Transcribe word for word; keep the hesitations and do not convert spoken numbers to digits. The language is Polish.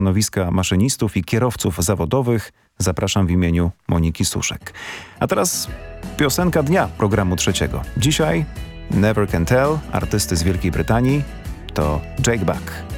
stanowiska maszynistów i kierowców zawodowych zapraszam w imieniu Moniki Suszek. A teraz piosenka dnia programu trzeciego. Dzisiaj Never Can Tell, artysty z Wielkiej Brytanii, to Jake Buck.